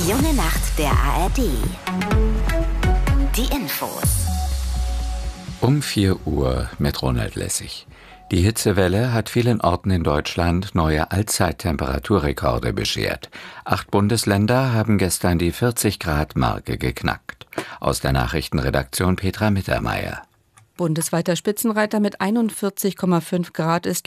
Junge Nacht der ARD. Die Infos. Um 4 Uhr mit Ronald Lessig. Die Hitzewelle hat vielen Orten in Deutschland neue Allzeittemperaturrekorde beschert. 8 Bundesländer haben gestern die 40-Grad-Marke geknackt. Aus der Nachrichtenredaktion Petra Mittermeier. Bundesweiter Spitzenreiter mit 41,5 Grad ist